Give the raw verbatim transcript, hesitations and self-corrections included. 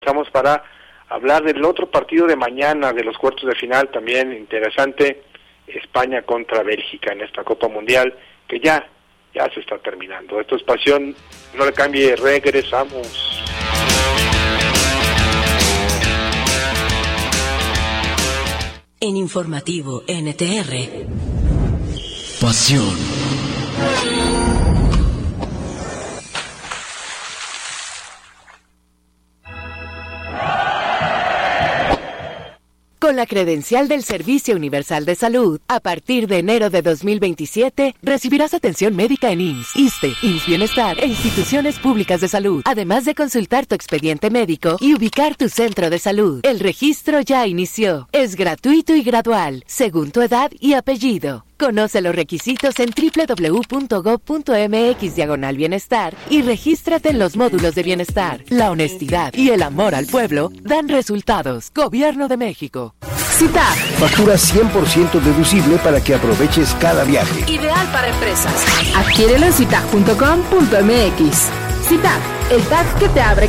Estamos para hablar del otro partido de mañana, de los cuartos de final, también interesante, España contra Bélgica en esta Copa Mundial, que ya, ya se está terminando. Esto es Pasión, no le cambie, regresamos. En Informativo N T R. Pasión. Con la credencial del Servicio Universal de Salud, a partir de enero de dos mil veintisiete, recibirás atención médica en I M S S, ISSSTE, I M S S Bienestar e instituciones públicas de salud, además de consultar tu expediente médico y ubicar tu centro de salud. El registro ya inició. Es gratuito y gradual, según tu edad y apellido. Conoce los requisitos en doble u doble u doble u punto gob punto eme equis diagonal bienestar y regístrate en los módulos de bienestar. La honestidad y el amor al pueblo dan resultados. Gobierno de México. Citac. Factura cien por ciento deducible para que aproveches cada viaje. Ideal para empresas. Adquiérelo en citac punto com punto eme equis. Citac, el tag que te abre